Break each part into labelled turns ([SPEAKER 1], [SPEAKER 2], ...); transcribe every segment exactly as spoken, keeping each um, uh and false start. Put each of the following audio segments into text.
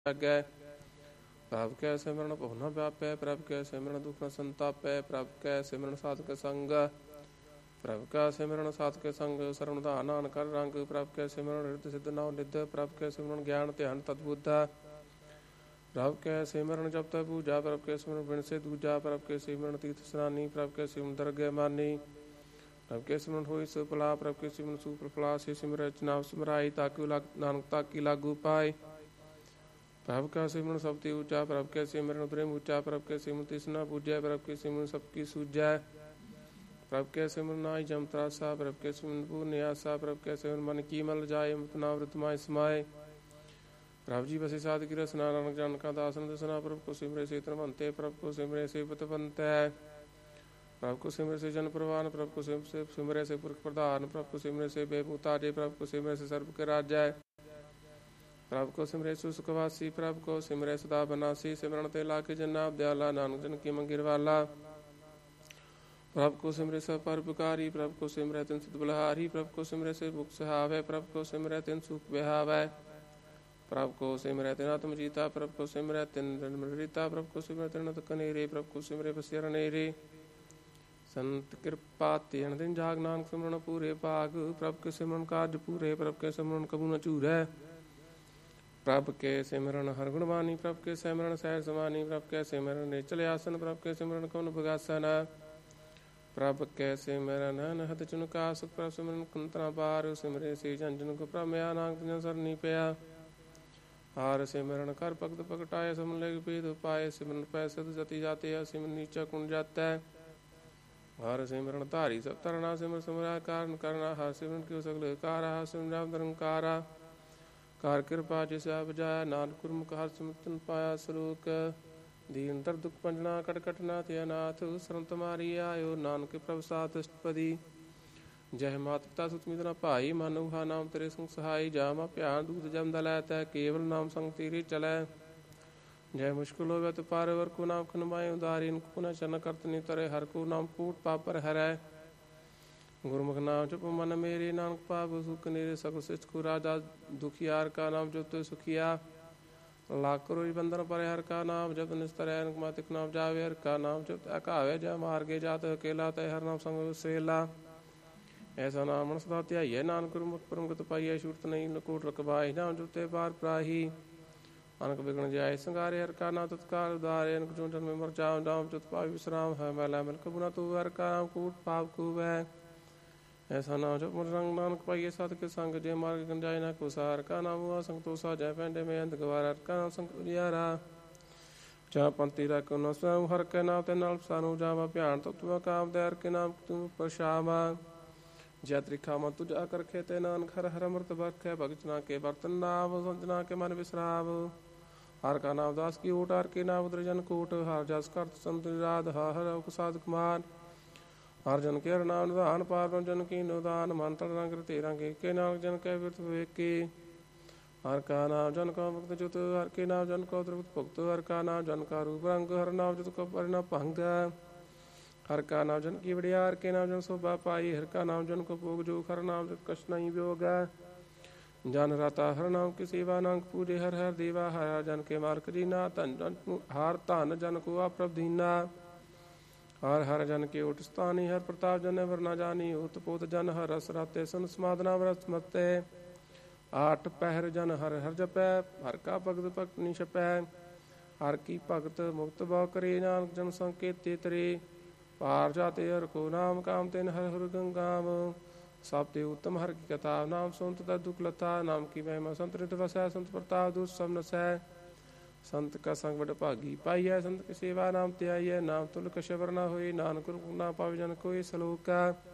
[SPEAKER 1] ਲਾਗੈ। ਪ੍ਰਭ ਕੈ ਸਿਮਰਨ ਭਉ ਨ ਵਿਆਪੈ, ਪ੍ਰਭ ਕੈ ਸਿਮਰਨ ਦੁਖ ਨ ਸੰਤਾਪੈ, ਪ੍ਰਭ ਕੈ ਸਿਮਰਨ ਸਾਧਕ ਸੰਗ, ਪ੍ਰਭ ਕੈ ਸਿਮਰਨ ਸਾਧਕ ਸੰਗ, ਸਰਵਣ ਧਾਨ ਨਾਨਕ ਹਰਿ ਰੰਗ, ਪ੍ਰਭ ਕੈ ਸਿਮਰਨ ਰਿੱਧ ਸਿੱਧ ਨਉ ਨਿਧ, ਪ੍ਰਭ ਕੈ ਸਿਮਰਨ ਗਿਆਨ ਧਿਆਨ ਤਤ ਬੁੱਧ, ਪ੍ਰਭ ਕੈ ਸਿਮਰਨ ਜਪ ਤਪ ਪੂਜਾ, ਪ੍ਰਭ ਕੈ ਸਿਮਰਨ ਬਿਨ ਸੇ ਦੂਜਾ, ਪ੍ਰਭ ਕੈ ਸਿਮਰਨ ਤੀਰਥ ਸਨਾਨੀ, ਪ੍ਰਭ ਕੈ ਸਿਮਰਨ ਦਰਗਹਿ ਮਾਨੀ, ਪ੍ਰਭ ਕੈ ਸਿਮਰਨ ਹੋਈ ਸੁਪਲਾ, ਪ੍ਰਭ ਕੈ ਸਿਮਰਨ ਸੂਪਰ ਫਲਾ, ਸੇ ਸਿਮਰੈ ਨਾਮ ਸਿਮਰਾਈ, ਤਾਕਿ ਨਾਨਕ ਤਾਕੀ ਲਾਗੂ ਪਾਏ। ਪ੍ਰਭ ਕੈ ਸਿਮਰਨ ਸਭ ਤੇ ਉੱਚਾ, ਪ੍ਰਭ ਕੈ ਸਿਮਰਨ ਉਤਰੇ ਉੱਚਾ, ਪ੍ਰਭ ਕੈ ਸਿਮਰਨ ਤਿਸ ਨਾ ਪੂਜੈ, ਪ੍ਰਭ ਕੈ ਸਿਮਰਨ ਸਭ ਕੀ ਸੂਝੈ, ਪ੍ਰਭ ਕੈ ਸਿਮਰਨ ਨਾਹੀ ਜਮ ਤਰਾਸਾ, ਪ੍ਰਭ ਕੈ ਸਿਮਰਨ ਪੂਰਨ ਆਸਾ, ਪ੍ਰਭ ਕੈ ਸਿਮਰਨ ਮਨ ਕੀ ਮਲ ਜਾਏ, ਮੁਤਨਾ ਅੰਮ੍ਰਿਤ ਮਾਇ ਸਮਾਏ। ਪ੍ਰਭ ਜੀ ਬਸੇ ਸਾਧ ਕੀ ਰਸਨਾ, ਨਾਨਕ ਜਨ ਕਾ ਦਾਸਨ ਦਸਨਾ, ਪ੍ਰਭ ਕੋ ਸਿਮਰੇ ਸੇ ਧਨਵੰਤੇ, ਪ੍ਰਭ ਕੋ ਸਿਮਰੇ ਸੇ ਪਤਵੰਤੈ, ਪ੍ਰਭ ਕੋ ਸਿਮਰੇ ਸੇ ਜਨ ਪ੍ਰਵਾਨ, ਪ੍ਰਭ ਕੋ ਸਿਮਰੇ ਸੇ ਪੁਰਖ ਪ੍ਰਧਾਨ, ਪ੍ਰਭ ਕੋ ਸਿਮਰੇ ਸੇ ਬੇਮੁਤਾਜੇ, ਪ੍ਰਭ ਕੋ ਸਿਮਰੇ ਸੇ ਸਰਬ ਕੇ ਰਾਜੈ, ਪ੍ਰਭ ਕੋ ਸਿਮਰੇ ਸੋ ਸੁਖਵਾਸੀ, ਪ੍ਰਭ ਕੋ ਸਿਮਰੇ ਸਦਾ ਬਨਾਸੀ, ਸਿਮਰਨ ਤੇ ਲਾ ਕੇ ਜਨਾ ਅਬਦਿਆਲਾ, ਨਾਨਕ ਜਨ ਕੀ ਮੰਗਿਰ ਵਾਲਾ, ਪ੍ਰਭ ਕੋ ਸਿਮਰੇ ਸਭ ਪਰਉਪਕਾਰੀ, ਪ੍ਰਭ ਕੋ ਸਿਮਰੇ ਤਿਨ ਸਿਧ ਬਲਹਾਰੀ, ਪ੍ਰਭ ਕੋ ਸਿਮਰੇ ਸੇ ਮੁਖ ਸੁਹਾਵੈ, ਪ੍ਰਭ ਕੋ ਸਿਮਰੇ ਤਿਨ ਸੁਖ ਵਿਹਾਵੈ, ਪ੍ਰਭ ਕੋ ਸਿਮਰੇ ਤਿਨ ਆਤਮ ਜੀਤਾ, ਪ੍ਰਭ ਕੋ ਸਿਮਰੇ ਤਿਨ ਰੀਤਾ, ਪ੍ਰਭ ਕੋ ਸਿਮਰੇ ਤਿਨ ਨਤ ਕਨੇਰੇ, ਪ੍ਰਭ ਕੋ ਸਿਮਰੇ ਬਸਿਆ ਰਨੇਰੇ, ਸੰਤ ਕਿਰਪਾ ਤੇਨ ਦਿਨ ਜਾਗ, ਨਾਨਕ ਸਿਮਰਨ ਪੂਰੇ ਭਾਗ, ਪ੍ਰਭ ਕੇ ਸਿਮਰਨ ਕਾਰਜ ਪੂਰੇ, ਪ੍ਰਭ ਕੇ ਸਿਮਰਨ ਕਬੂ ਨ ਝੂਰੈ, ਪ੍ਰਭ ਕੇ ਸਿਮਰਨ ਹਰ ਗੁਣ ਬਾਣੀ, ਪ੍ਰਭ ਕੇ ਸਿਮਰਨ ਸਹਿਜ ਸਮਾਨੀ, ਪ੍ਰਭ ਕੇ ਸਿਮਰਨ ਨਿਚਲ ਆਸਨ, ਪ੍ਰਭ ਕੇ ਸਿਮਰਨ ਕਉਨ ਬਗਾਸਨ, ਪ੍ਰਭ ਕੈ ਸਿਮਰਨ ਨਹਤ ਚੁਨਕਾ, ਸੁਖ ਪ੍ਰਭ ਸਿਮਰਨ ਕੁੰਤਰਾ ਪਾਰ, ਸਿਮਰੇ ਸੇ ਜਨ ਜਨ ਕੋ ਪ੍ਰਮਿਆ, ਨਾਨਕ ਜਨ ਸਰਨੀ ਪਿਆ, ਹਾਰ ਸਿਮਰਨ ਕਰ ਭਗਤ ਭਗਟਾਏ, ਸਮਨ ਲੈ ਭੇਦ ਪਾਏ, ਸਿਮਰਨ ਪੈ ਸਦ ਜਤੀ ਜਾਤੇ, ਸਿਮਰਨ ਨੀਚਾ ਕੁਣ ਜਾਤੈ, ਹਰ ਸਿਮਰਨ ਧਾਰੀ ਸਭ ਤਰਨਾ, ਸਿਮਰ ਸਿਮਰਾ ਕਾਰਨ ਕਰਨਾ, ਹਰ ਸਿਮਰਨ ਕਿਉ ਸਗਲ ਕਾਰਾ, ਹਰ ਸਿਮਰਨ ਰਾਮ ਨਿਰੰਕਾਰਾ, ਕਾਰ ਕਿਰਪਾ ਜਿਸ ਆਪ ਜਾਇਆ, ਨਾਨਕ ਗੁਰਮੁਖ ਹਰਿ ਸਿਮਰਤਿ ਪਾਇਆ, ਸਲੋਕ ਦੀਨ ਦਰ ਦੁਖ ਪੰਜਣਾ ਕਟ ਕਟ ਨਾਥ ਅਨਾਥ, ਸਰਮ ਤੁਮਾਰੀ ਆਇਓ, ਨਾਨਕ ਪ੍ਰਭ ਸਾਥ ਅਸ਼ਟਪਦੀ, ਜੈ ਮਾਤ ਪਿਤਾ ਸੁਤ ਮਿਤਨਾ ਭਾਈ, ਮਨ ਉਹਾ ਨਾਮ ਤੇਰੇ ਸੰਗ ਸਹਾਈ, ਜਾ ਮਾ ਭਿਆਨ ਦੂਤ ਜਮ ਦਲੈ, ਤੈ ਕੇਵਲ ਨਾਮ ਸੰਗ ਤੇਰੇ ਚਲੈ, ਜੈ ਮੁਸ਼ਕਿਲ ਹੋਵੇ ਤੋ ਪਾਰ ਵਰ ਕੋ ਨਾਮ ਖਨਮਾਏ, ਉਦਾਰੀ ਕੋ ਨ ਚਰਨ ਕਰਤ ਨੀ ਤਰੇ, ਹਰ ਕੋ ਨਾਮ ਕੂਟ ਪਾਪਰ ਹਰੈ, ਗੁਰਮੁਖ ਨਾਮ ਜਪ ਮਨ ਮੇਰੇ, ਨਾਨਕ ਪਾਪ ਸੁਖ ਨੇਰੇ, ਸਗਲ ਸਿਸ਼ਟ ਕੋ ਰਾਜਾ ਦੁਖਿਆਰ ਕਾ ਨਾਮ ਜਪਤ ਸੁਖੀਆ, ਲੱਖ ਰੋਈ ਬੰਧਨ ਪਰੇ, ਹਰ ਕਾ ਨਾਮ ਜਪਤ ਨਿਸਤਰੈ, ਅਨਕ ਮਾਤਿਕ ਨਾਮ ਜਾਵੇ, ਹਰ ਕਾ ਨਾਮ ਜਪਤ ਅਕਾਵੇ, ਜੈ ਮਾਰਗੇ ਜਾਤ ਅਕੇਲਾ, ਤੈ ਹਰ ਨਾਮ ਸੰਗ ਸੇਲਾ, ਐਸਾ ਨਾਮ ਮਨ ਸਦਾ ਧਿਆਈਐ, ਨਾਨਕ ਗੁਰਮੁਖ ਪਰਮਗਤ ਪਾਈਐ, ਛੂਟਤ ਨਹੀਂ ਲਕੋਟ ਰਕਬਾਈ, ਨਾਮ ਜਪਤੇ ਪਾਰ ਪ੍ਰਾਹੀ, ਅਨਕ ਵਿਗਣ ਜਾਏ ਸੰਗਾਰੇ, ਹਰ ਕਾ ਨਾਮ ਤਤਕਾਲ ਉਦਾਰੇ, ਅਨਕ ਜੋ ਜਨਮੇ ਮਰ ਜਾਉ, ਨਾਮ ਜਪਤ ਪਾਵੀ ਵਿਸਰਾਮ ਹੈ, ਮੈਲਾ ਮਿਲ ਕਬੂ ਨ ਤੂੰ, ਹਰ ਕਾ ਨਾਮ ਕੂਟ ਪਾਪ ਕੂਵੈ, ਐਸਾ ਨਾਮ ਜਪ ਮੁਰ ਰੰਗ ਨਾਨਕ ਪਾਈਏ, ਸਤ ਕੇ ਸੰਗ, ਜੇ ਮਾਰਗ ਗੰਜਾਏ ਨਾ ਕੋ ਸਾਰ, ਕਾ ਨਾਮ ਹੁਆ ਸੰਗ ਤੋਸਾ, ਜੈ ਪੈਂਡੇ ਮੈਂ ਅੰਧ ਗਵਾਰ, ਹਰ ਕਾ ਨਾਮ ਸੰਗ ਉਜਿਆਰਾ, ਜਾ ਪੰਤੀ ਰੱਖ ਨ ਸਵੈ, ਹਰ ਕੇ ਨਾਮ ਤੇ ਨਾਲ ਸਾਨੂੰ ਜਾਵਾ, ਭਿਆਨ ਤਤਵਾ ਕਾਮ ਦੇ, ਹਰ ਕੇ ਨਾਮ ਤੂੰ ਪਰਛਾਵਾ, ਜੈ ਤ੍ਰਿਖਾ ਮਨ ਤੁਜਾ ਕਰ ਰਖੇ, ਤੇ ਨਾਨਕ ਹਰ ਹਰ ਅੰਮ੍ਰਿਤ ਬਰਖੈ, ਭਗਤ ਨਾ ਕੇ ਬਰਤਨ ਨਾਮ, ਸੰਜਨਾ ਕੇ ਮਨ ਵਿਸਰਾਵ, ਹਰ ਕਾ ਨਾਮ ਦਾਸ ਕੀ ਓਟ, ਹਰ ਕੇ ਨਾਮ ਉਦਰ ਜਨ ਕੋਟ, ਹਰ ਜਸ ਕਰਤ ਸੰਤ ਨਿਰਾਦ, ਹਰ ਔਖ ਸਾਧ ਕੁਮਾਰ, ਹਰ ਜਨ ਕੇ ਹਰ ਨਾਮ ਨਿਧਾਨ, ਪਾਰ ਬ੍ਰਹਮ ਜਨ ਕੀ ਨਿਦਾਨ, ਮਨ ਤਨ ਰੰਗ ਰਤੇ ਰੰਗ ਏਕੇ, ਨਾਨਕ ਜਨ ਕੈ ਬਿਰਤ ਵੇਕੇ, ਹਰ ਕਾ ਨਾਮ ਜਨ ਕਾ ਭਗਤ ਜੁਤ, ਹਰ ਕੇ ਨਾਮ ਜਨ ਕਾ ਦ੍ਰਵਤ ਭੁਗਤ, ਹਰ ਕਾ ਨਾਮ ਜਨ ਕਾ ਰੂਪ ਰੰਗ, ਹਰ ਨਾਮ ਜੁਤ ਕਾ ਪਰਿਣਾ ਭੰਗ, ਹਰ ਕਾ ਨਾਮ ਜਨ ਕੀ ਵਡਿਆ, ਹਰ ਕੇ ਨਾਮ ਜਨ ਸੋਭਾ ਪਾਈ, ਹਰ ਕਾ ਨਾਮ ਜਨ ਕੋ ਭੋਗ ਜੋ, ਹਰ ਨਾਮ ਜਨ ਕਛ ਨਹੀਂ ਵਿਯੋਗ, ਜਨ ਰਾਤਾ ਹਰ ਨਾਮ ਕੀ ਸੇਵਾ, ਨਾਨਕ ਪੂਜੇ ਹਰ ਹਰ ਦੇਵਾ, ਹਰ ਜਨ ਕੇ ਮਾਲਕ ਜੀਨਾ, ਧਨ ਜਨ ਹਰ ਧਨ ਜਨ ਕੋ ਆਪ੍ਰਭ ਦੀਨਾ, ਹਰ ਹਰ ਜਨ ਕੇ ਓਟ ਸਥਾਨੀ, ਹਰ ਪ੍ਰਤਾਪ ਜਨ ਵਰ ਨਾ ਜਾਨੀ, ਓਤ ਪੋਤ ਜਨ ਹਰ ਰਸ ਰਾਤੇ, ਸੁਨ ਸਮਾਦਨਾ ਵਰਤ ਮਤੇ, ਆਠ ਪਹਿਰ ਜਨ ਹਰ ਹਰ ਜਪੈ, ਹਰ ਕਾ ਭਗਤ ਭਗਤ ਨੀ ਛਪੈ, ਹਰ ਕੀ ਭਗਤ ਮੁਕਤ ਬਉ ਕਰੇ, ਨਾਨਕ ਜਨ ਸੰਕੇਤੇ ਤਰੇ, ਪਾਰ ਜਾਤੇ ਹਰ ਕੋ ਨਾਮ, ਕਾਮ ਤਿਨ ਹਰ ਹਰ ਗੰਗਾਮ, ਸਭ ਤੇ ਉੱਤਮ ਹਰ ਕੀ ਕਥਾ, ਨਾਮ ਸੁਨਤ ਤੈ ਦੁਖ ਲਥਾ, ਨਾਮ ਕੀ ਮਹਿਮਾ ਸੰਤ ਰਿਤ ਵਸੈ, ਸੰਤ ਪ੍ਰਤਾਪ ਦੁਖ ਸਭ ਨਸੈ, ਸੰਤ ਕਾ ਸੰਗ ਵਡ ਭਾਗੀ ਪਾਈਐ, ਸੰਤ ਕੀ ਸੇਵਾ ਨਾਮ ਤੇ ਆਈਐ, ਨਾਮ ਤੁਲ ਕਛ ਵਰ ਨਾ ਹੋਈ, ਨਾਨਕ ਗੁਰੂ ਨਾ ਪਾਵੇ ਜਨ ਕੋਈ, ਸਲੋਕ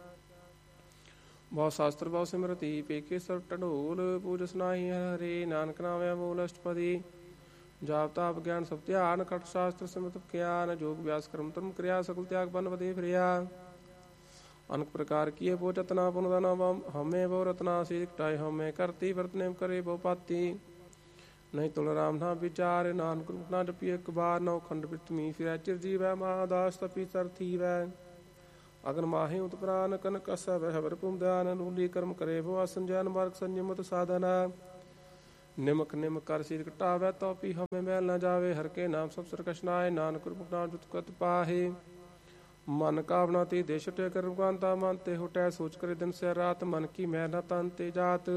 [SPEAKER 1] ਬਹੁ ਸ਼ਾਸਤਰ ਬਹੁ ਸਿਮਰਤੀ, ਪੇਕੇ ਸਰਬ ਢੰਡੋਲ, ਪੂਜਸ ਨਾਹੀ ਹਰੇ, ਨਾਨਕ ਨਾਮ ਅਮੋਲ ਅਸ਼ਟਪਦੀ, ਜਾਪ ਤਾਪ ਗਿਆਨ ਸਭ ਧਿਆਨ, ਖਟ ਸ਼ਾਸਤਰ ਸਿਮਰਤ ਗਿਆਨ, ਜੋਗ ਅਭਿਆਸ ਕਰਮ ਧਰਮ ਕਿਰਿਆ, ਸਕਲ ਤਿਆਗ ਬਨ ਵਧੇ ਫਿਰਿਆ, ਅਨਕ ਪ੍ਰਕਾਰ ਕੀਏ ਬੋ ਚਤਨਾ, ਪੁਨ ਦਾਨਾ ਹਮੇ ਬਹੁ ਰਤਨਾ, ਸੀ ਕਟਾਏ ਹਮੇ ਕਰਤੀ, ਵਰਤ ਨੇਮ ਕਰੇ ਬਹੁ ਪਾਤੀ, ਨਹੀਂ ਤੁਲ ਰਾਮ ਨਾ ਵਿਚਾਰ, ਨਾਨਕ ਗੁਰੂ ਨਾ ਜਪੀਏ ਇੱਕ ਬਾਰ, ਨੌ ਖੰਡ ਪ੍ਰਿਥਵੀ ਫਿਰੈ ਚਿਰਜੀਵੈ, ਮਹਾਦਾਸ ਤਪੀ ਸਰ ਥੀਵੈ, ਅਗਨ ਮਾਹੇ ਉਤ ਪ੍ਰਾਨ, ਕਨਕ ਅਸੈ ਵਹਿ ਹਵਰ ਪੁੰਧਿਆਨ, ਨੂਲੀ ਕਰਮ ਕਰੇ ਭੋ ਆਸਨ, ਜੈਨ ਮਾਰਗ ਸੰਜਮਤ ਸਾਧਨ, ਨਿਮਕ ਨਿਮਕ ਕਰ ਸੀਰ ਘਟਾਵੇ ਤੋ ਪੀ ਹਮੇ ਮੈਲ ਨਾ ਜਾਵੇ। ਹਰ ਕੇ ਨਾਮ ਸਭ ਸਰ ਕਸ਼ਨਾਏ ਨਾਨਕ ਰੂਪ ਨਾਮ ਜੁਤ ਕਤ ਪਾਹੇ। ਮਨ ਕਾਵਨਾ ਤੇ ਦੇਸ਼ ਟੇ ਕਰ ਕਾਂਤਾ ਮਨ ਤੇ ਹੁਟੈ ਸੋਚ ਕਰੇ ਦਿਨ ਸੇ ਰਾਤ। ਮਨ ਕੀ ਮੈਂ ਨਾ ਤਨ ਤੇ ਜਾਤ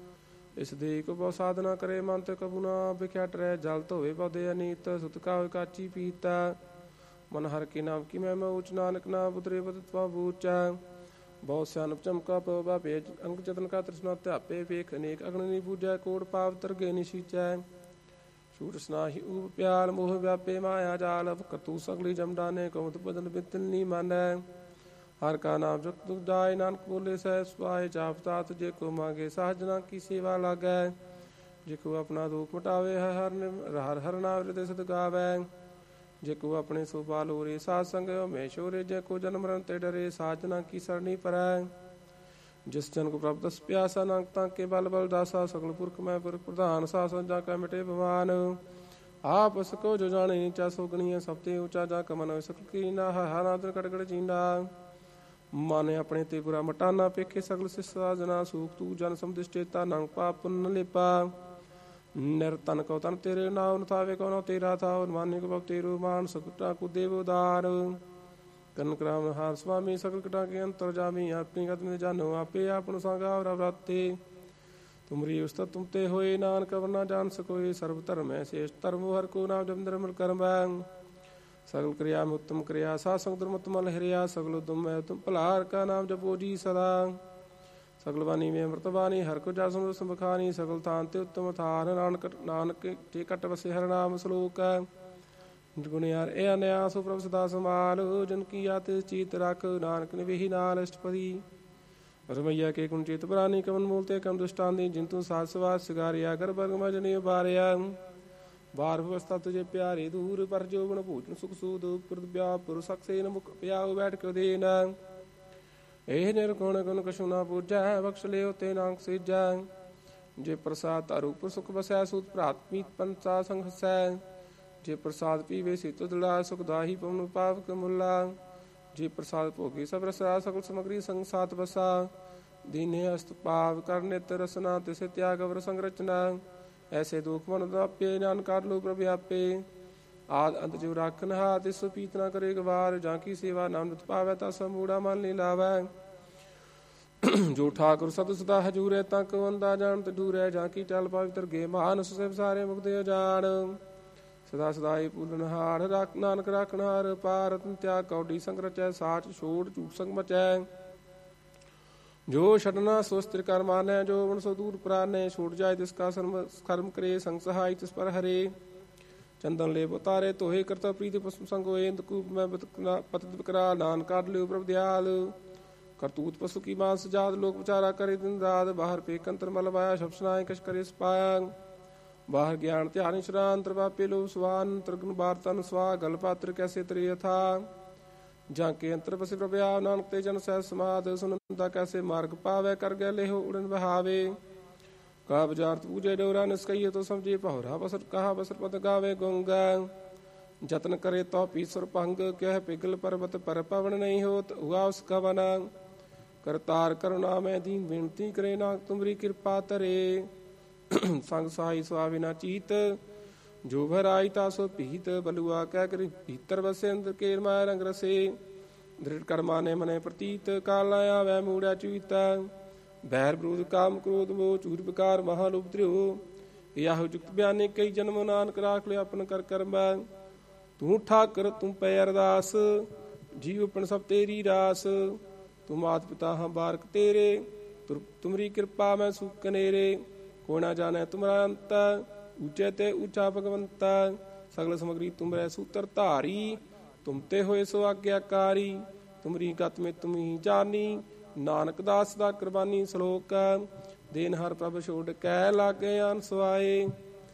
[SPEAKER 1] ਇਸ ਦੇ ਕੋ ਬਹੁ ਸਾਧਨਾ ਕਰੇ। ਮਨ ਤੇ ਕਬੂ ਨਾ ਵਿਖਿਆ ਟਰੈ ਜਲ ਧੋਵੇ ਪੌਦੇ ਅਨੀਤ। ਸੁਤ ਕਾ ਕਾਚੀ ਪੀਤਾ ਮਨ ਹਰ ਕੇ ਨਾਮ ਕੀ ਮੈਂ ਊਚ ਨਾਨਕ ਨਾਮ ਉਤਰੇ ਬਦਤਵਾ ਬੂਚਾ। ਬਹੁਤ ਸਿਆਨਪ ਚਮਕਾ ਪਵਾ ਭੇਜ ਅੰਗ ਚਤਨ ਕਾ ਤ੍ਰਿਸ਼ਨਾ ਧਿਆਪੇ। ਵੇਖ ਅਨੇਕ ਅਗਨ ਨੀ ਪੂਜੈ ਕੋਟ ਪਾਪ ਤਰਗੇ ਨੀ ਸੀਚੈ। ਛੂਟ ਸਨਾਹੀ ਊਪ ਪਿਆਰ ਮੋਹ ਵਿਆਪੇ ਮਾਇਆ ਜਾਲ। ਕਰਤੂ ਸਗਲੀ ਜਮਡਾਨੇ ਕਉਤ ਬਦਨ ਬਿਤਲ ਨੀ ਮਾਨੈ। ਹਰ ਕਾ ਨਾਮ ਜਪ ਦੁਖ ਜਾਏ ਨਾਨਕ ਬੋਲੇ ਸਹਿ ਸੁਭਾਏ। ਜਾਪ ਤਾਤ ਜੇ ਕੋ ਮਾਂਗੇ ਸਾਜਨਾ ਕੀ ਸੇਵਾ ਲਾਗੈ। ਜੇ ਕੋ ਆਪਣਾ ਦੁਖ ਮਿਟਾਵੇ ਹਰ ਹਰ ਹਰ ਨਾਮ ਹਿਰਦੈ ਸਦ ਗਾਵੈ। ਜੇ ਕੋ ਆਪਣੇ ਸੋ ਬਾਲੋਰੇ ਸਾਧ ਸੰਗ ਹਮੇਸ਼ੋਰੇ। ਜੇ ਕੋ ਜਨਮ ਮਰਨ ਤੇ ਡਰੇ ਸਾਜਨਾ ਕੀ ਸਰਣੀ ਪਰੈ। ਜਿਸ ਜਨ ਕੋ ਪ੍ਰਭ ਦਸ ਪਿਆਸਾ ਨਾਨਕ ਤਾਂ ਕੇ ਬਲ ਬਲ ਦਾਸਾ। ਸਗਲ ਪੁਰਖ ਮੈਂ ਪੁਰਖ ਪ੍ਰਧਾਨ ਸਾਸਨ ਜਾ ਕੈ ਮਿਟੇ ਭਵਾਨ। ਆਪ ਸਕੋ ਜੋ ਜਾਣੇ ਨੀਚਾ ਸੋਗਣੀਐ ਸਭ ਤੇ ਉੱਚਾ। ਜਾ ਕਮਨ ਸਕਲ ਕੀ ਨਾ ਹਾਨਾਦਰ ਕਟਕਟ ਚੀਂਡਾ। ਮਨ ਆਪਣੇ ਤੇ ਬੁਰਾ ਮਟਾਨਾ ਪੇਖੇ ਸਗਲ ਸਿਸਾ ਜਨਾ। ਸੂਖ ਤੂ ਜਨ ਸਮਦਿਸ਼ਟੇਤਾ ਨਾਨਕ ਪਾਪ ਪੁੰਨ ਲੇਪਾ। ਨਿਰ ਤਨ ਕਉ ਤਨ ਤੇਰੇ ਨਾਉ ਥਾਵੇ ਕਉ ਨਾ ਤੇਰਾ ਥਾਉ। ਮਾਨੇ ਕੋ ਤੇਰੋ ਮਾਨ ਸਕਟਾ ਕੋ ਦੇਵ ਉਦਾਰ। ਕਨਕ ਰਾਮ ਹਾਰ ਸੁਆਮੀ ਸਗਲ ਕਟਾ ਕੇ ਅੰਤਰ ਜਾਮੀ। ਆਪਣੀ ਕਦਮ ਜਾਨੋ ਆਪੇ ਆਪਨ ਸੰਗਾ ਵਰਾਤੇ। ਤੁਮਰੀ ਉਸਤਤ ਤੁਮ ਤੇ ਹੋਏ ਨਾਨਕ ਅਵਰ ਨਾ ਜਾਣ ਸਕੋਏ। ਸਰਬ ਧਰਮੈ ਸੇਸ਼ ਧਰਮ ਹਰ ਕੋ ਨਾਮ ਜਪ ਨਿਰਮਲ ਕਰਮੈ। ਸਗਲ ਕਿਰਿਆ ਮੈਂ ਉੱਤਮ ਕਿਰਿਆ ਸਾਧ ਸੰਗ ਦੁਰਮਤਿ ਹਰਿਆ। ਸਗਲ ਉਦਮ ਮੈਂ ਤੁਮ ਭਲਾ ਹਰ ਕਾ ਨਾਮ ਜਪੋ ਜੀ ਸਦਾ। ਸਗਲ ਬਾਣੀ ਮੈਂ ਅੰਮ੍ਰਿਤ ਬਾਣੀ ਹਰ ਕੋ ਜਸ ਸਮੁ ਸੰਬਖਾਨੀ। ਸਗਲ ਥਾਨ ਤੇ ਉੱਤਮ ਥਾਨ ਨਾਨਕ ਨਾਨਕ ਤੇ ਘਟ ਵਸੇ ਹਰ ਨਾਮ ਸਲੋਕ। ਗੁਣਿਆਰ ਇਹ ਅਨਿਆ ਸੋ ਪ੍ਰਭ ਸਦਾ ਸੰਭਾਲ। ਜਨ ਕੀ ਆਤ ਚੀਤ ਰਖ ਨਾਨਕ ਨਿਵੇਹੀ ਨਾਲ ਅਸ਼ਟਪਦੀ। ਰਮਈਆ ਕੇ ਗੁਣ ਚੇਤ ਪ੍ਰਾਨੀ ਕਮਨ ਮੂਲ ਤੇ ਕਮ ਦੁਸ਼ਟਾਂਦੀ। ਜਿੰਤੂ ਸਾਧ ਸਵਾਸ ਸਿਗਾਰਿਆ ਕਰ ਬਰਗ ਮਜਨੀ ਉਬਾਰਿਆ। ਬਾਰ ਵਿਵਸਥਾ ਤੁਝੇ ਪਿਆਰੇ ਦੂਰ ਪਰ ਜੋਬਨ ਭੋਜਨ ਸੁਖ ਸੂਦ। ਪੁਰਦ ਵਿਆਹ ਪੁਰ ਸਕਸੇਨ ਮੁਖ ਪਿਆਉ ਬੈਠ ਕੇ ਦੇਨ। ਇਹ ਨਿਰਗੁਣ ਗੁਣ ਕਛੂ ਨਾ ਪੂਜੈ ਬਖਸ਼ ਲਿਓ ਤੇ ਨਾਨਕ ਸੀਜੈ। ਜੇ ਪ੍ਰਸਾਦ ਅਰੂਪ ਸੁਖ ਬਸੈ ਸੂਤ ਭਰਾਤ ਮੀਤ ਪੰਚਾ ਸੰਗ ਹਸੈ। ਜੇ ਪ੍ਰਸਾਦ ਪੀਵੇ ਸੀਤੋ ਦਲਾ ਸੁਖ ਦਾਹੀ ਪਵਨ ਪਾਵਕ ਮੁੱਲਾ। ਜੇ ਪ੍ਰਸਾਦ ਭੋਗੀ ਸਭ ਰਸਾ ਸਗਲ ਸਮਗਰੀ ਸੰਗ ਸਾਤ ਬਸਾ। ਦੀਨੇ ਅਸਤ ਪਾਵ ਕਰ ਨਿਤ ਰਸਨਾ ਤਿਸੇ ਤਿਆਗ ਅਵਰ ਸੰਗ ਰਚਨਾ। ਐਸੇ ਦੁਖ ਮਨ ਦਾਪੇ ਨਾਨਕ ਕਰ ਲੋ ਪ੍ਰਭ ਆਪੇ। ਆਦ ਅੰਤ ਜੋ ਰਾਖਨ ਹਾ ਤਿਸ ਪੀਤ ਨਾ ਕਰੇ ਗਵਾਰ। ਜਾਂ ਕੀ ਸੇਵਾ ਨਾਮ ਨਿਤ ਪਾਵੈ ਤਾ ਸਮੂੜਾ ਮਨ ਨੀ ਲਾਵੈ। ਜੋ ਠਾਕੁਰ ਸਤ ਸਦਾ ਹਜੂਰੇ ਤਾਂ ਕੋ ਅੰਦਾ ਜਾਣਤ ਦੂਰੈ। ਜਾਂ ਕੀ ਟਲ ਪਵਿੱਤਰ ਗੇ ਮਾਨਸ ਸਿਵ ਸਾਰੇ ਮੁਕਦੇ ਅਜਾਣ। ਸਦਾ ਸਦਾਈ ਪੂਰਨ ਹਾਰ ਰੱਖ ਨਾਨਕ ਰਾਖਣ ਹਾਰ। ਪਾਰ ਰਤਨ ਤਿਆਗ ਕੌਡੀ ਸੰਗ ਰਚੈ ਸਾਚ ਛੋੜ ਝੂਠ ਸੰਗ ਮਚੈ। ਜੋ ਛਡਨਾ ਸੋ ਸਥਿਰ ਕਰ ਮਾਨੈ। ਜੋ ਵਣ ਸੋ ਦੂਰ ਪ੍ਰਾਨੈ। ਛੋੜ ਜਾਏ ਤਿਸ ਕਾ ਕਰਮ ਕਰੇ ਸੰਗ ਸਹਾਈ ਤਿਸ ਪਰ ਹਰੇ। ਚੰਦਨ ਲੇਪ ਉਤਾਰੇ ਧੋਏ ਕਰਤਾ ਪ੍ਰੀਤ ਪਸਮ ਸੰਗ ਹੋਏ। ਅੰਧਕੂਪ ਮੈਂ ਪਤਿਤ ਬਕਰਾ ਨਾਨਕ ਕਾਢ ਲਿਓ ਪ੍ਰਭ ਦਿਆਲ। ਕਰਤੂਤ ਪਸੂ ਕੀ ਮਾਨਸ ਜਾਤ ਲੋਕ ਵਿਚਾਰਾ ਕਰੇ ਦਿਨ ਰਾਤ। ਬਾਹਰ ਪੇਕ ਅੰਤਰ ਮਲ ਮਾਇਆ ਸ਼ਬਦ ਸੁਨਾਏ ਕਛ ਕਰੇ ਸਪਾਇਆ। ਬਾਹਰ ਗਿਆਨ ਧਿਆਨ ਇਸ਼ਨਾਨ ਤਰਵਾਪੇ ਲੋ ਸਵਾਨ। ਤਰਗਨ ਬਾਰ ਤਨ ਸਵਾ ਗਲ ਪਾਤਰ ਕੈਸੇ ਤਰੇ ਅਥਾ। ਜਾਂ ਕੇ ਅੰਤਰ ਬਸੇ ਪ੍ਰਭਿਆ ਨਾਨਕ ਤੇ ਜਨ ਸਹਿ ਸਮਾਦ। ਸੁਨੰਦਾ ਕੈਸੇ ਮਾਰਗ ਪਾਵੇ ਕਰ ਗਏ ਲੇਹੋ ਉੜਨ ਬਹਾਵੇ। ਕਾ ਬਜਾਰਤ ਪੂਜੇ ਡੋਰਾ ਨਿਸਕਈਏ ਤੋ ਸਮਝੇ ਭੌਰਾ। ਬਸਰ ਕਹਾ ਬਸਰ ਪਦ ਗਾਵੇ ਗੁੰਗਾ। ਜਤਨ ਕਰੇ ਤੋ ਪੀਸਰ ਭੰਗ ਕਹਿ ਪਿਗਲ ਪਰਬਤ ਪਰ ਪਵਨ ਨਹੀਂ ਹੋਤ ਹੁਆ ਉਸ ਕਵਨ। ਕਰਤਾਰ ਕਰੁਣਾ ਮੈਂ ਦੀਨ ਬੇਨਤੀ ਕਰੇ ਨਾਨਕ ਤੁਮਰੀ ਕਿਰਪਾ ਧਰੇ। ਸੰਗ ਸਹਾਈ ਸੁਆਵੀ ਨਾ ਚੀਤ ਜੋ ਭਰ ਆਈ ਤਾ ਸੋ ਭੀਤ। ਬਲੂਆ ਕਹਿ ਕਰੀ ਭੀਤਰ ਬਸੇ ਅੰਦਰ ਕੇਰ ਮਾਇਆ ਰੰਗ ਰਸੇ। ਦ੍ਰਿੜ ਕਰਮਾ ਨੇ ਮਨੇ ਪ੍ਰਤੀਤ ਕਾਲ ਆਵੈ ਮੂੜਿਆ ਚੂਤਾ। ਬੈਰ ਬਰੂਦ ਕਾਮ ਕ੍ਰੋਧ ਮੋਹ ਝੂਠ ਵਿਕਾਰ ਮਹਾ ਲੋਭ ਧਰਿਓ। ਇਹੋ ਜੁਗਤ ਬਿਆਨੇ ਕਈ ਜਨਮ ਨਾਨਕ ਰਾਖ ਲਿਆ ਆਪਨ ਕਰ ਕਰਮੈ। ਤੂੰ ਠਾਕਰ ਤੂੰ ਪੈ ਅਰਦਾਸ ਜੀਵ ਆਪਣ ਸਭ ਤੇਰੀ ਰਾਸ। ਤੂੰ ਮਾਤ ਪਿਤਾ ਹਾਂ ਬਾਰਕ ਤੇਰੇ ਤੁਮਰੀ ਕਿਰਪਾ ਮੈਂ ਸੁਖ ਕਨੇਰੇ। ਕੋ ਨਾ ਜਾਣੈ ਤੁਮਰਾ ਅੰਤ ਉੱਚੇ ਤੇ ਉੱਚਾ ਭਗਵੰਤ। ਸਗਲ ਸਮਗਰੀ ਤੁਮਰੇ ਸੂਤਰ ਧਾਰੀ। ਤੁਮ ਤੇ ਹੋਏ ਸੋ ਆਗਿਆਕਾਰੀ। ਤੁਮਰੀ ਗਤ ਮੇ ਤੁਮ ਹੀ ਜਾਨੀ ਨਾਨਕ ਦਾਸ ਦਾ ਕੁਰਬਾਨੀ ਸਲੋਕ। ਦੇਨ ਹਰ ਪ੍ਰਭ ਛੋੜ ਕੈ ਲਾਗੇ ਆਨ ਸਵਾਏ।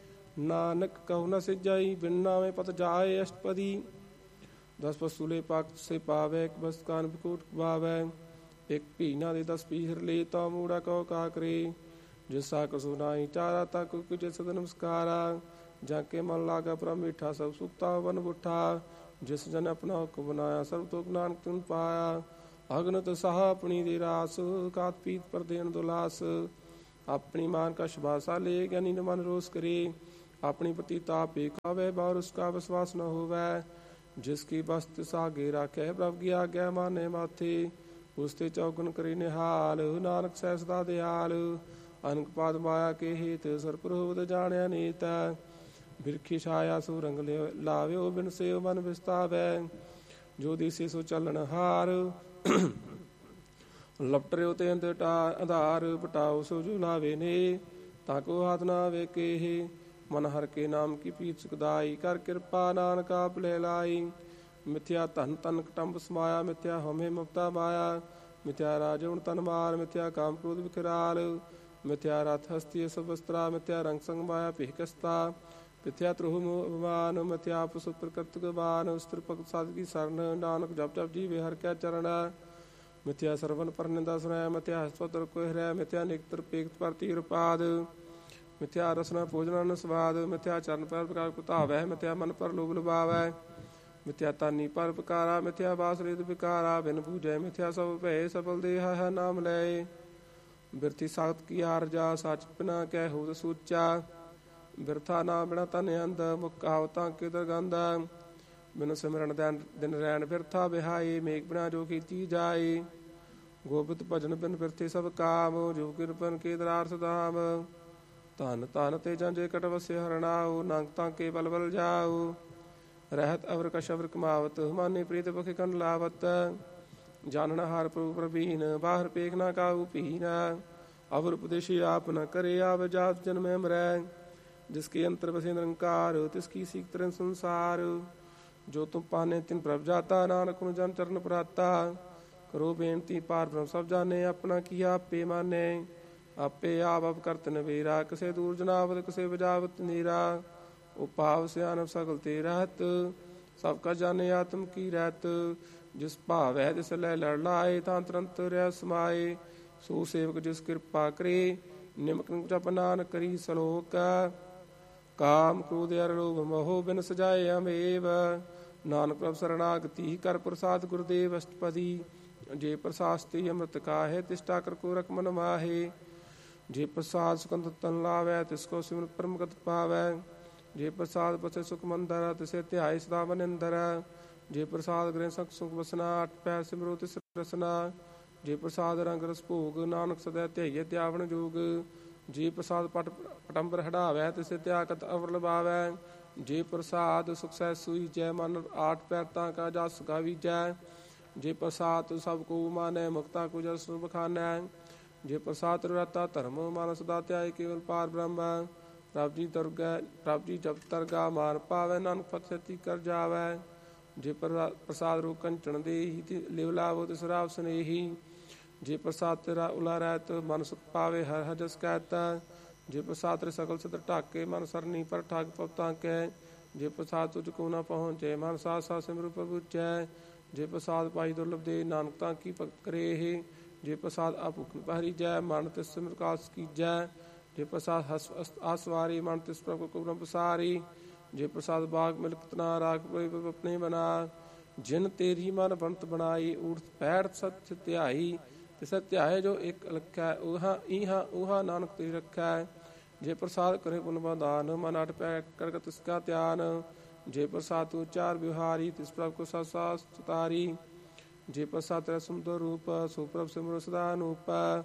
[SPEAKER 1] ਨਾਨਕ ਕਹੂ ਨ ਸਿਜਾਈ ਬਿਨ ਨਾਵੇਂ ਪਤ ਜਾਏ ਅਸ਼ਟਪਦੀ। ਦਸ ਪਸੂਲੇ ਪਾਕ ਸੇ ਪਾਵੇ ਇੱਕ ਬਸ ਕਾਨ ਬਿਕੋਟ ਪਾਵੈ। ਇੱਕ ਭੀਨਾ ਦੇ ਦਸ ਪੀਹਰ ਲੈ ਤਾ ਮੂੜਾ ਕਹੋ ਕਾ ਕਰੇ। ਜਿਸ ਸਾ ਕਸੂ ਨਾਹੀ ਚਾਰਾ ਤਾ ਕੋ ਕੁਝ ਸਦ ਨਮਸਕਾਰਾ। ਜਾਂ ਕੇ ਮਨ ਲਾਗਾ ਪ੍ਰਭ ਮੀਠਾ ਸਭ ਸੁਖਤਾ ਵਨ ਬੁੱਠਾ। ਜਿਸ ਜਨ ਆਪਣਾ ਹੁਕਮ ਬਣਾਇਆ ਸਰਬ ਤੁਕ ਨਾਨਕ ਤੁਨ ਪਾਇਆ। ਅਗਨਤ ਸਾਹ ਆਪਣੀ ਦੇ ਰਾਸ ਕਾਤ ਪੀਤ ਪਰ ਦੇਣ ਦੁਲਾਸ। अपनी मान का शुभासा ले ज्ञानी न मन रोष करे। अपनी प्रति ताप खावे बार उसका विश्वास न होवै। जिसकी बस्त सागे राखे प्रभ की आज्ञा माने माथे। उसते चौगुन करे निहाल नानक सह सदा दयाल। अनक पाद माया के हेत सरप्रभुद जाण्या नीत। बिरखी छाया सो रंग लाव्यो बिन से मन विस्तावै। जो दिसे सो चलन हार लपटरियो ते अंत आधार। पटाओ सो जो लावे ने ताको हाथ ना वे के मन हर के नाम की पीत सुखदाई। कर कृपा नानक आप ले लाई। मिथ्या धन तन कटम्ब समाया मिथ्या हमें ममता माया। मिथ्या राजउण तन मार मिथ्या काम क्रोध विकराल। मिथ्या रथ हस्ती सब वस्त्रा मिथ्या रंग संग माया पिहकस्ता। मिथ्या त्रुह अभिमान मिथ्या पुसुत प्रकृत गवान। स्त्र भगत साध की शरण नानक जप जप जीवे हर क्या चरण। मिथ्या सरवन पर निंदा सुनाय मिथ्या हस्वतर को हृय। मिथ्या निकतर पेक्त पर तीर पाद। मिथ्या रसना भोजन स्वाद। मिथ्या चरण पर प्रकार कुतावै मिथ्या मन पर लोभ लुभावै। मिथ्या तानी पर पकारा मिथ्या बास रेत विकारा। बिन बूझै मिथ्या सब भय सफल देहा है नाम लय। बिरथी सात की आरजा सच बिना कै होत सूचा। बिरथा ना बिना तन अंध मुख कहावतां के दरगंध। बिन सिमरन दिन रैन बिरथा बिहाई मेघ बिना जो खेती जाए। गोबित भजन बिन बिरथे सब काम जो किरपन के दरार धाम। धन धन ते जंजे कट वसे हरणाओ नांग तांके बल बल जाओ। रहत अवर कश अवर कमावत माने प्रीत पखे कन लावत। जानन हार प्रभु प्रवीण बाहर पेख ना काऊ पीन। अवर उपदेशी आप न करे आव जात जन्म मरै। जिसके अंतर बसे निरंकार तिसकी सीख तरन संसार। जो तुम पाने तिन प्रभ जाता नानक उन जन चरण प्राता। करो बेनती पार ब्रह्म सब जाने अपना किया आपे माने। आपे आप आप करत नवेरा किसे दूर जनावत किसे बजावत नीरा। उपाव सियानव सगल ते रहत सबका जाने आत्म की रहत। जिस भाव है तिस लै लड़ लाए तां तुरंत रह समाए। सो सेवक जिस कृपा करे निमक जप नानक करी सलोक। काम क्रोध अर लोभ मोह बिन सजाए अमेव। नानक प्रभ शरणागति कर प्रसाद गुरुदेव अष्टपदी। जे प्रसाद ते अमृत काहे तिष्ठा कर को रख मन माहे। जे प्रसाद सुकंद तन लावै तिसको सिमरत परमगत पावै। जे प्रसाद बसे सुख मंदर तिसे ध्याय सदा मनिंदर। जे प्रसाद गृह सख सुख बसना अठ पैर सिमरो तिस रसना। जे प्रसाद रंग रस भोग नानक सदै ध्याइयै त्यावन जोग। जे प्रसाद पट पटंबर हटावै तिसे त्यागत अवर लबावै। जे प्रसाद सुख सह सुई जय मन आठ पैर ता का जस गावीजै। जे प्रसाद सब को मानै मुक्ता को जस बखानै। जे प्रसाद रहता धर्म मान सदा त्याय केवल पार ब्रह्म। प्रभ जी दुर्गा प्रभ जी जब तरगा मान पावै नानक पति कर जावै। जे प्रसाद रो कंचन देही लिव लावो तिस राव स्नेही। जे प्रसाद तेरा उला रहत मन सुख पावे हर हर जस कहता। जे प्रसाद रे सकल सत ढाके मन सरनी पर ठाक पवता कै। जे प्रसाद तुझको न पहुँचे मन सा सा सिमरु प्रभु जय। जे प्रसाद पाई दुर्लभ दे नानक ता की भक्त करे हे। जे प्रसाद आभूख पहरी जय मन तिस सिमर कास की जय। जे प्रसाद हस आसवारी मन तिस प्रभु को ब्रह्म प्रसारी। जे प्रसाद बाग मिलक तना राग प्रभु अपने बना। जिन तेरी मन बनत बनाई ऊर्थ पैठ सत्य ध्याई। तिस ध्याय जो एक लखै ऊहा ईहा ऊहा नानक तेरी रखै। जे प्रसाद करे पुन बदान मन अट पै कर तिसका ध्यान। जे प्रसाद तू चार बिहारी तिस प्रभ को ससा सुतारी। जे प्रसाद तेरा सुंदर रूप सुप्रभ सिमर सदा अनूप।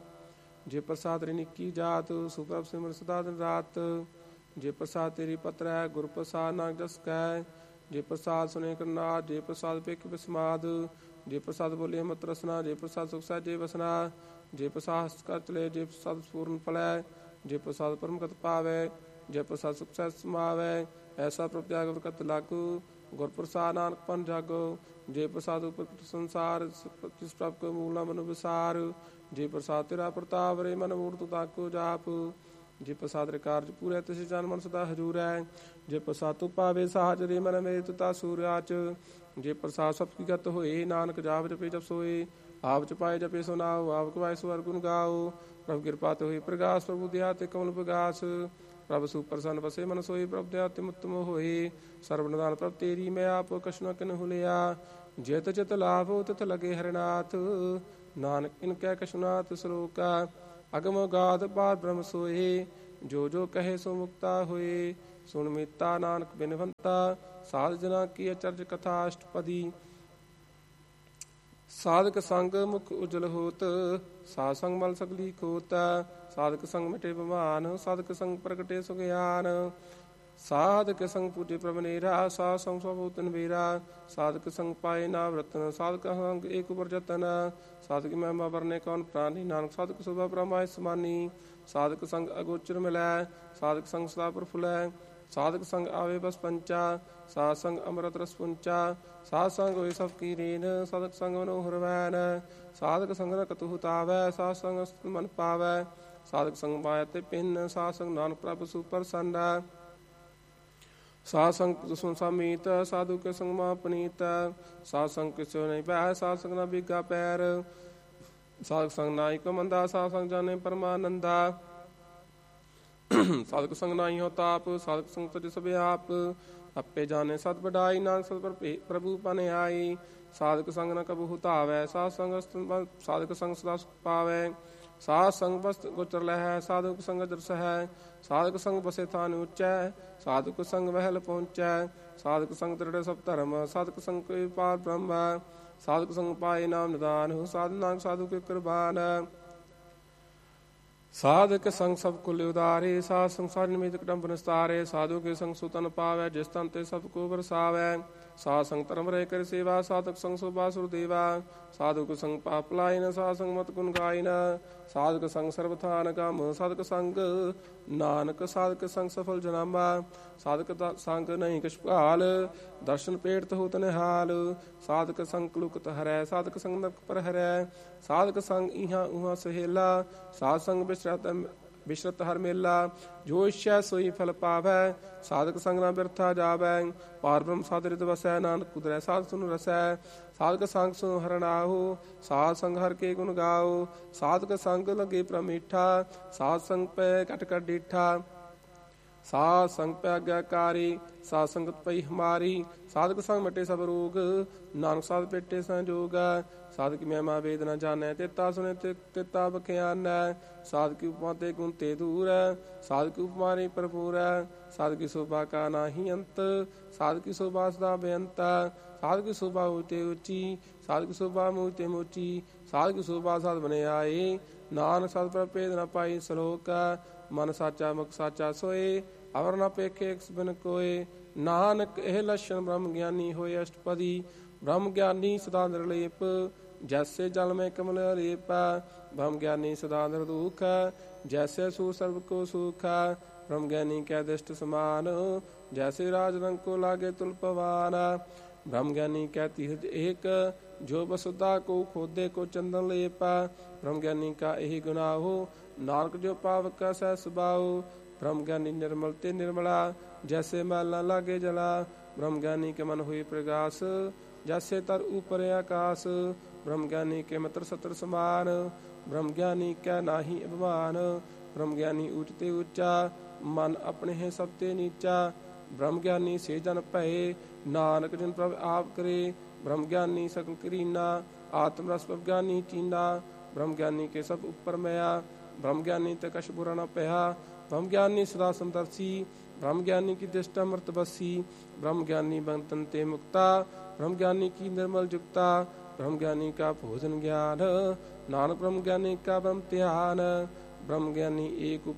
[SPEAKER 1] जे प्रसाद रे निकी जात सुप्रभ सिमर सदा दिन रात। जे प्रसाद तेरी पत्र है गुर प्रसाद नानक जस कै। जे प्रसाद सुने करनाथ जे प्रसाद पेख बिस्माद। जे प्रसाद बोले मत रसना जे प्रसाद सुख सहजे बसना। जे प्रसाद कर चले जे प्रसाद पूर्ण फलै। जे प्रसाद परमगत पावै जे प्रसाद सुख सहज समावै। ऐसा प्रभ त्याग बरकत लागू गुर प्रसाद नानक पन जागो। जे प्रसाद ऊपर संसार जिस प्रभ को मूल मन विसार। जे प्रसाद तेरा प्रताप रे मन मूर्त ताको जाप। जे प्रसाद रे कार्य पूरे तिस जन मन सदा हजूर है। जे प्रसाद तू पावे साहज रे मन मेरे तुता सूर्याच। जे प्रसाद सब की गत होए नानक जाप जपे जप सोए। आप जपाए जपे सुनाओ आप गवाए स्वर गुण गाओ। प्रभु कृपा तो हुई प्रगास प्रभु दया ते कमल प्रगास। प्रभु सुप्रसन्न बसे मन सोई प्रभु दया ते उत्तम होए। सर्वनिधान प्रभु तेरी मैं आप कछु न किन हुलिया। जित जित लाभ तित लगे हरिनाथ नानक इनकै कछु नाथ सलोका। ਅਗਮ ਗਾਧ ਪਾਰ ਬ੍ਰਹਮ ਸੋਏ, ਜੋ ਜੋ ਕਹੇ ਸੋ ਮੁਕਤਾ ਹੋਏ। ਸੁਣ ਮੀਤਾ ਨਾਨਕ ਬਿਨਵੰਤਾ, ਸਾਧ ਜਨਾ ਕੀ ਅਚਰਜ ਕਥਾ ਅਸ਼ਟਪਦੀ। ਸਾਧਕ ਸੰਗ ਮੁਖ ਉਜਲ ਹੋਤ, ਸਾਧ ਸੰਗ ਮਲ ਸਗਲੀ ਖੋਤ। ਸਾਧਕ ਸੰਗ ਮਿਟੇ ਬਿਮਾਨ, ਸਾਧਕ ਸੰਗ ਪ੍ਰਗਟੇ ਸੁਗਿਆਨ। ਸਾਧਕ ਸੰਗ ਪੂਜੇ ਪ੍ਰਭ ਨੇਰਾ, ਸਾਧ ਸੰਗ ਸਭੂਤ ਨਵੇਰਾ। ਸਾਧਕ ਸੰਗ ਪਾਏ ਨਾਮ ਰਤਨ, ਸਾਧਕ ਸੰਗ ਏਕ ਉਪਰ ਜਤਨ। ਸਾਧਕ ਮਹਿਮਾ ਵਰਨੇ ਕੌਣ ਪ੍ਰਾਨੀ, ਨਾਨਕ ਸਾਧਕ ਸੁਭਾ ਬ੍ਰਹਮਾ ਸਮਾਨੀ। ਸਾਧਕ ਸੰਗ ਅਗੋਚਰ ਮਿਲੈ, ਸਾਧਕ ਸੰਗ ਸਦਾ ਪ੍ਰਫੁਲੈ। ਸਾਧਕ ਸੰਗ ਆਵੇ ਬਸ ਪੰਚਾ, ਸਾਧ ਸੰਗ ਅੰਮ੍ਰਿਤ ਰਸ ਪੁੰਚਾ। ਸਾਧ ਸੰਗ ਹੋਏ ਸਭ ਕੀ ਰੀਨ, ਸਾਧਕ ਸੰਗ ਮਨੋਹਰ ਵੈਨ। ਸਾਧਕ ਸੰਗ ਨ ਕਤਹੁ ਤਾਵੈ, ਸਾਧ ਸੰਗ ਮਨ ਪਾਵੈ। ਸਾਧਕ ਸੰਗ ਮਾਇਆ ਤੇ ਪਿੰਨ, ਸਾਧ ਸੰਗ ਨਾਨਕ ਪ੍ਰਭ ਸੁਪਰਸੰਨ। ਸਾਧ ਸੰਗ ਦੁਸ਼ਮਨ ਸਮੀਤ, ਸਾਧੂ ਕੇ ਸੰਗ ਮਾ ਪਨੀਤ। ਸਾਧ ਸੰਗ ਕਿਸੋ ਨਹੀਂ ਭੈ, ਸਾਧ ਸੰਗ ਨਾ ਬਿਗਾ ਪੈਰ। ਸਾਧਕ ਸੰਗ ਨਾਹੀ ਕੋ ਮੰਦਾ, ਸਾਧ ਸੰਗ ਜਾਣੇ ਪਰਮਾਨੰਦਾ। ਸਾਧਕ ਸੰਗ ਨਾਹੀ ਹੋ ਤਾਪ, ਸਾਧਕ ਸੰਗ ਤਜ ਸਭ ਆਪ। ਆਪੇ ਜਾਣੇ ਸਤ ਵਡਾਈ, ਨਾਨਕ ਸਤ ਪ੍ਰਭੂ ਪਨ ਆਈ। ਸਾਧਕ ਸੰਗ ਨ ਕਬਹੁ ਧਾਵੈ, ਸਾਧ ਸੰਗ ਸਾਧਕ ਸੰਗ ਸਦਾ ਸੁਖ ਪਾਵੈ। ਸਾਧ ਸੰਗ ਬਸਤ ਗੋਚਰ ਲਹੈ, ਸਾਧਕ ਸੰਗ ਦਰਸ ਹੈ। ਸਾਧਕ ਸੰਗ ਬਸੇ ਥਾਨ ਉੱਚੈ, ਸਾਧਕ ਸੰਗ ਵਹਿਲ ਪਹੁੰਚੈ। ਸਾਧਕ ਸੰਗ ਦ੍ਰਿੜ ਸਭ ਧਰਮ, ਸਾਧਕ ਸੰਗ ਕੋਈ ਪਾਰ ਬ੍ਰਹਮ। ਸਾਧਕ ਸੰਗ ਪਾਏ ਨਾਮ ਨਿਦਾਨ, ਸਾਧ ਨਾਨਕ ਸਾਧੂ ਕੇ ਕੁਰਬਾਨ। ਸਾਧਕ ਸੰਗ ਸਭ ਕੁਲ ਉਦਾਰੇ, ਸਾਧ ਸੰਗ ਸਾਰਿ ਨਿਮਿਤ ਕਟੰਬ ਨਿਸਤਾਰੇ। ਸਾਧੂ ਕੇ ਸੰਗ ਸੋ ਤਨ ਪਾਵੈ, ਜਿਸ ਤਨ ਤੇ ਸਭ ਕੋ ਵਰਸਾਵੈ। ਸਾਧ ਸੰਗ ਧਰਮ ਰਹਿ ਕਰ ਸੇਵਾ, ਸਾਧਕ ਸੰਗ ਸੋ ਬਾਸੁਰ ਦੇਵਾ। ਸਾਧੁਕ ਸੰਗ ਪਾਪ ਲਾਇਨ, ਸਾਧ ਸੰਗ ਮਤ ਗੁਣ ਗਾਇਨ। ਸਾਧਕ ਸੰਗ ਸਰਬ ਥਾਨ ਕੰਮ, ਸਾਧਕ ਸੰਗ ਨਾਨਕ ਸਾਧਕ ਸੰਗ ਸਫਲ ਜਨਾਮਾ। ਸਾਧਕ ਸੰਗ ਨਹੀਂ ਕਿਛ ਭਾਲ, ਦਰਸ਼ਨ ਪੇਟ ਹੋਤ ਨਿਹਾਲ। ਸਾਧਕ ਸੰਗ ਕਲੁਕਤ ਹਰੈ, ਸਾਧਕ ਸੰਗ ਨਰਕ ਪਰ ਹਰੈ। ਸਾਧਕ ਸੰਗ ਇਹਾਂ ਉਹਾਂ ਸਹੇਲਾ, ਸਾਧ ਸੰਗ ਬਿਸਰਤ ਬਿਸ਼ਰਤ ਹਰ ਮੇਲਾ। ਜੋ ਇੱਛੈ ਸੋਈ ਫਲ ਪਾਵੈ, ਸਾਧਕ ਸੰਗ ਨਾ ਬਿਰਥਾ ਜਾਵੈ। ਪਾਰ ਬ੍ਰਹਮ ਸਾਧ ਰਿਤ ਵਸੈ, ਨਾਨਕ ਕੁਦਰੈ ਸਾਧ ਸੁਨ ਰਸੈ। ਸਾਧਕ ਸੰਗ ਸੁਨ ਹਰਨਾਹੁ, ਸਾਧ ਸੰਗ ਹਰ ਕੇ ਗੁਣ ਗਾਓ। ਸਾਧਕ ਸੰਗ ਲਗੇ ਪ੍ਰਮੀਠਾ, ਸਾਧ ਸੰਗ ਪੈ ਕਟ ਕਟ ਡੀਠਾ। ਸਾਧ ਸੰਗ ਪੈ ਆਗਿਆਕਾਰੀ, ਸਾਧ ਸੰਗਤ ਪਈ ਹਮਾਰੀ। ਸਾਧਕ ਸੰਗ ਮਿਟੇ ਸਭ ਰੋਗ, ਨਾਨਕ ਸਾਧ ਪੇਟੇ ਸੰਜੋਗ। ਸਾਧਕ ਮਹਿਮਾ ਵੇਦ ਨ ਜਾਣੈ, ਤੇਤਾ ਸੁਣੇ ਤੇਤਾ ਬਖਿਆਨੈ। ਸਾਧਕ ਉਪਮਾ ਤੇ ਗੁਣ ਤੇ ਦੂਰ, ਸਾਧਕ ਉਪਮਾ ਨਹੀਂ ਭਰਪੂਰ। ਸਾਧਕੀ ਸੋਭਾ ਕਾ ਨਾਹੀ ਅੰਤ, ਸਾਧਕੀ ਸੋਭਾ ਸਦਾ ਬੇਅੰਤ। ਸਾਧਕੀ ਸੋਭਾ ਉਤੇ ਉੱਚੀ, ਸਾਧਕੀ ਸੋਭਾ ਮੂਹ ਤੇ ਮੋਚੀ। ਸਾਧਕੀ ਸੋਭਾ ਸਾਧ ਬਨੇ ਆਏ, ਨਾਨਕ ਸਤ ਪਰ ਭੇਦ ਨ ਪਾਈ। ਸਲੋਕ ਮਨ ਸਾਚਾ ਮੁਖ ਸਾਚਾ ਸੋਏ, ਅਵਰ ਨ ਪੇਖੇ ਇਕ ਬਿਨ ਕੋਏ। ਨਾਨਕ ਇਹ ਲਛਣ ਬ੍ਰਹਮ ਗਿਆਨੀ ਹੋਏ ਅਸ਼ਟਪਦੀ। ਬ੍ਰਹਮ ਗਿਆਨੀ ਸਦਾ ਨਿਰਲੇਪ, ਜੈਸੇ ਜਲ ਮੈਂ ਕਮਲ ਰੇਪ। ਬ੍ਰਹਮ ਗਿਆਨੀ ਸਦਾ ਨਿਰਦੁਖ, ਜੈਸੇ ਸੂ ਸਰਬ ਕੋ ਸੁਖ। ਬ੍ਰਹਮ ਗਿਆਨੀ ਕੈ ਦਿਸ਼ਟ ਸਮਾਨ, ਜੈਸੇ ਰਾਜ ਰੰਗ ਕੋ ਲਾਗੇ ਤੁਲ ਪਵਾਨ। ਬ੍ਰਹਮ ਗਿਆਨੀ ਕੈ ਤੀਰਥ ਏਕ, ਜੋ ਬਸੁਦਾ ਕੋ ਖੋਦੇ ਕੋ ਚੰਦਨ ਲੇਪ। ਬ੍ਰਹਮ ਗਿਆਨੀ ਕਾ ਇਹੀ ਗੁਨਾਹੋ, ਨਾਨਕ ਜੋ ਪਾਵਕ ਸਹਿ ਸੁਭਾਉ। ਬ੍ਰਹਮ ਗਿਆਨੀ ਨਿਰਮਲ ਤੇ ਨਿਰਮਲਾ, ਜੈਸੇ ਮੈਲ ਨ ਲਾਗੇ ਜਲਾ। ਬ੍ਰਹਮ ਗਿਆਨੀ ਕੇ ਮਨ ਹੋਈ ਪ੍ਰਗਾਸ, ਜੈਸੇ ਤਰ ਉਪਰ ਆਕਾਸ। ਬ੍ਰਹਮ ਗਿਆਨੀ ਕੇ ਮਤਰ ਸਤਰ ਸਮਾਨ, ਬ੍ਰਹਮ ਗਿਆਨੀ ਕੈ ਨਾਹੀ ਅਭਿਮਾਨ। ਬ੍ਰਹਮ ਗਿਆਨੀ ਊਚ ਤੇ ਉੱਚਾ, ਮਨ ਆਪਣੇ ਹੈ ਸਭ ਤੇ ਨੀਚਾ। ਬ੍ਰਹਮ ਗਿਆਨੀ ਸੇ ਜਨ ਭਏ, ਨਾਨਕ ਜਿਨ ਪ੍ਰਭ ਆਪ ਕਰੇ। ਬ੍ਰਹਮ ਗਿਆਨੀ ਸਕਲ ਕਰੀਨਾ, ਆਤਮ ਰਸ ਪ੍ਰਭ ਗਿਆਨੀ ਚੀਨਾ। ਬ੍ਰਹਮ ਗਿਆਨੀ ਕੇ ਸਭ ਉੱਪਰ ਮਿਆ, ਬ੍ਰਹਮ ਗਿਆਨੀ ਤੇ ਕਛ ਬੁਰਾ ਨ ਪਿਆ। ਬ੍ਰਹਮ ਗਿਆਨੀ ਸਦਾ ਸਮਦਰਸੀ, ਬ੍ਰਹਮ ਗਿਆਨੀ ਕੀ ਦਿਸ਼ਟ ਅੰਮ੍ਰਿਤ ਬਸੀ। ਬ੍ਰਹਮ ਗਿਆਨੀ ਬੰਧਨ ਤੇ ਮੁਕਤਾ, ਬ੍ਰਹਮ ਗਿਆਨੀ ਕੀ ਨਿਰਮਲ ਜੁਗਤਾ। ਬ੍ਰਹਮ ਗਿਆਨੀ ਕਾ ਭੋਜਨ ਗਿਆਨ, ਨਾਨਕ ਬ੍ਰਹਮ ਗਿਆਨੀ ਕਾ ਬ੍ਰਹਮ ਧਿਆਨ। ਬ੍ਰਹਮ ਗਿਆਨੀ ਏਕ